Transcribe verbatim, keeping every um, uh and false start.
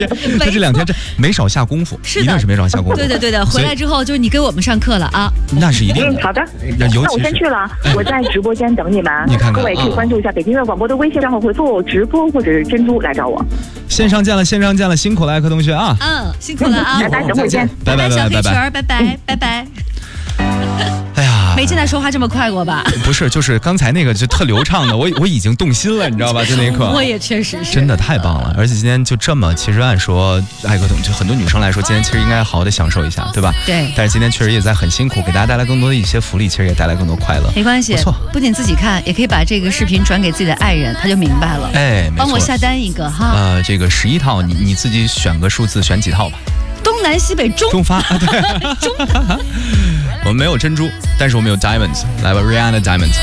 他这两天这没少下功夫， 是的， 一定是没少下功夫。 对的对的，回来之后就是你给我们上课了啊。 那是一定的。 嗯，好的。 那尤那我其是先去了，我在直播间等你们。 你看看各位可以关注一下北京音乐广播的微信账号，回复直播或者是珍珠来找我。 线上见了，线上见了，辛苦了，艾克同学啊。 嗯，辛苦了啊。 大家等会儿见。 拜拜拜拜拜拜拜拜拜拜。 哎呀， 没见他说话这么快过吧？ 不是，就是刚才那个就特流畅的，我我已经动心了，你知道吧？就那一刻， 我也确实是， 真的太棒了。而且今天就这么，其实按说，艾克同就很多女生来说，今天其实应该好好的享受一下，对吧？ 对。 但是今天确实也在很辛苦，给大家带来更多的一些福利，其实也带来更多快乐。 没关系， 不错。 不仅自己看，也可以把这个视频转给自己的爱人，他就明白了。 哎，没错。 帮我下单一个哈。 呃，这个十一套，你你自己选个数字，选几套吧。 东南西北中中发，啊、对， 中。 我们没有珍珠，但是我们有 diamonds， 来吧 ，Rihanna diamonds。